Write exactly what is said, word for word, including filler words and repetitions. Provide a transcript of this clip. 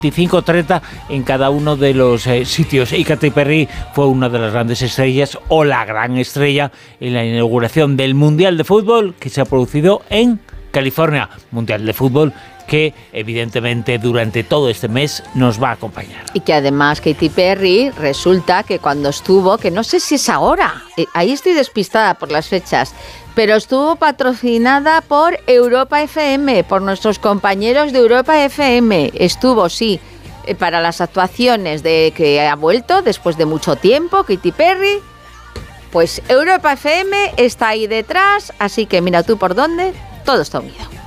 veinticinco treinta en cada uno de los eh, sitios. Y Katy Perry fue una de las grandes estrellas, o la gran estrella, en la inauguración del Mundial de Fútbol que se ha producido en California. Mundial de Fútbol que evidentemente durante todo este mes nos va a acompañar. Y que además Katy Perry resulta que cuando estuvo, que no sé si es ahora, eh, ahí estoy despistada por las fechas, pero estuvo patrocinada por Europa F M, por nuestros compañeros de Europa F M. Estuvo, sí, eh, para las actuaciones de que ha vuelto después de mucho tiempo, Katy Perry. Pues Europa F M está ahí detrás, así que mira tú por dónde, todo está unido.